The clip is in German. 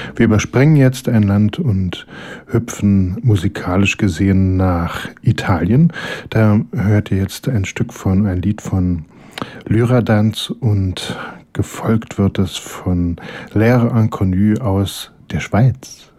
Wir überspringen jetzt ein Land und hüpfen musikalisch gesehen nach Italien. Da hört ihr jetzt ein Lied von Lyra-Danz und gefolgt wird es von L'air inconnu aus der Schweiz.